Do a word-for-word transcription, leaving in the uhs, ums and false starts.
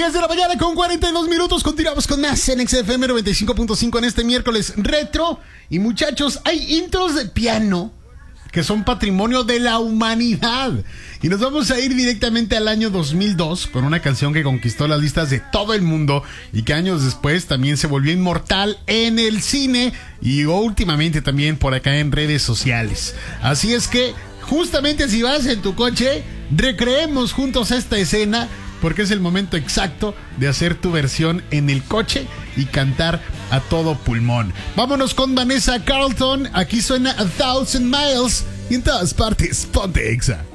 diez de la mañana con cuarenta y dos minutos. Continuamos con más en X F M noventa y cinco punto cinco en este miércoles retro. Y muchachos, hay intros de piano que son patrimonio de la humanidad. Y nos vamos a ir directamente al año dos mil dos con una canción que conquistó las listas de todo el mundo y que años después también se volvió inmortal en el cine y últimamente también por acá en redes sociales. Así es que justamente si vas en tu coche, recreemos juntos esta escena, porque es el momento exacto de hacer tu versión en el coche y cantar a todo pulmón. Vámonos con Vanessa Carlton. Aquí suena A Thousand Miles y en todas partes, ponte Exa.